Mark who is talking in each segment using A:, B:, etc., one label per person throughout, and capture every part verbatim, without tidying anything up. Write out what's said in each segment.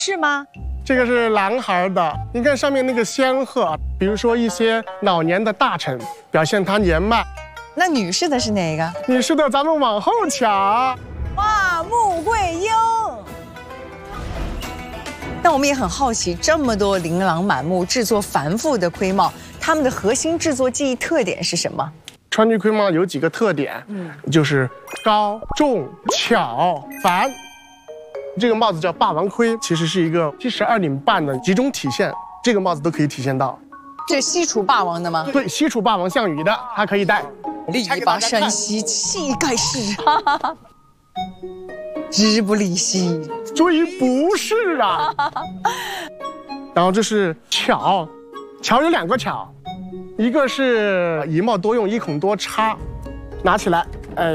A: 是吗？
B: 这个是男孩的，你看上面那个仙鹤，比如说一些老年的大臣，表现他年迈。
A: 那女士的是哪个？
B: 女士的咱们往后抢。
A: 哇，穆桂英。但我们也很好奇，这么多琳琅满目、制作繁复的盔帽，它们的核心制作技艺特点是什么？
B: 川剧盔帽有几个特点，嗯，就是高、重、巧、繁。这个帽子叫霸王盔，其实是一个七十二领半的集中体现，这个帽子都可以体现到。
A: 这是西楚霸王的吗？
B: 对，西楚霸王项羽的，它可以戴。
A: 力拔山兮气盖世，哈哈哈，日不离兮。
B: 注意，不是啊。然后这是巧，巧有两个巧，一个是一帽多用，一孔多插，拿起来，哎。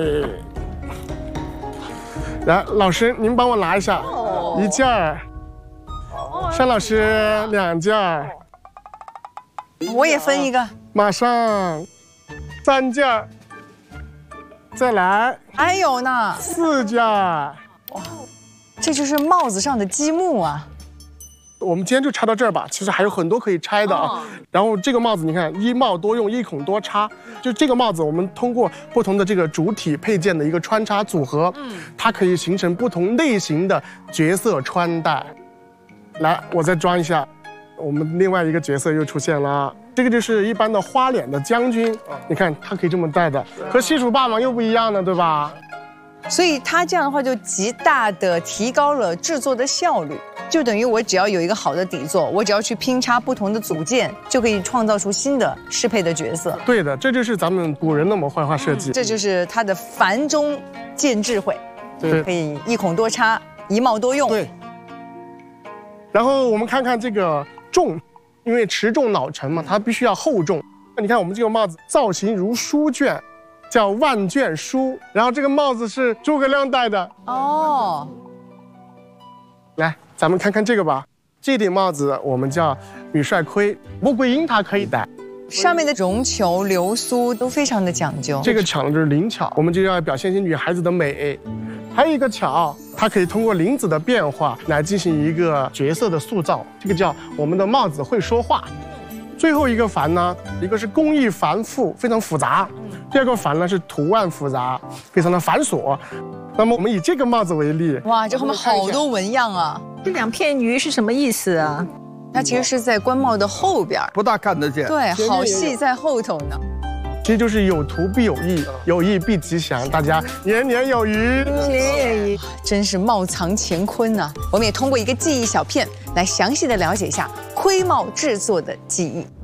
B: 来，老师，您帮我拿一下，哦、一件儿。单老师，两件儿。
A: 我也分一个。
B: 马上，三件儿。再来。
A: 还有呢。
B: 四件儿。
A: 哇，这就是帽子上的积木啊。
B: 我们今天就拆到这儿吧，其实还有很多可以拆的啊。哦、然后这个帽子，你看一帽多用，一孔多插，就这个帽子，我们通过不同的这个主体配件的一个穿插组合，嗯，它可以形成不同类型的角色穿戴。来，我再装一下，我们另外一个角色又出现了，这个就是一般的花脸的将军，你看它可以这么戴的，和西楚霸王又不一样了，对吧？
A: 所以它这样的话就极大的提高了制作的效率，就等于我只要有一个好的底座，我只要去拼插不同的组件，就可以创造出新的适配的角色。
B: 对的，这就是咱们古人的模块化设计，
A: 这就是它的繁中见智慧，
B: 对，
A: 可以一孔多插，一帽多用。
B: 对。然后我们看看这个重，因为持重脑沉嘛，它必须要厚重。你看我们这个帽子造型如书卷。叫万卷书，然后这个帽子是诸葛亮戴的哦。来，咱们看看这个吧，这顶帽子我们叫羽帅盔，穆桂英她可以戴。
A: 上面的绒球、流苏都非常的讲究。
B: 这个巧呢就是灵巧，我们就要表现一些女孩子的美。还有一个巧，它可以通过领子的变化来进行一个角色的塑造，这个叫我们的帽子会说话。最后一个繁呢，一个是工艺繁复，非常复杂；第二个繁呢是图案复杂，非常的繁琐。那么我们以这个帽子为例，
A: 哇，这后面好多纹样啊！
C: 这两片鱼是什么意思啊？
A: 它其实是在官帽的后边，
D: 不大看得见。
A: 对，好戏在后头呢。
B: 其实就是有图必有意，有意必吉祥，大家年年有余，
C: 年年有余，
A: 真是帽藏乾坤呐！我们也通过一个记忆小片来详细的了解一下盔帽制作的技艺。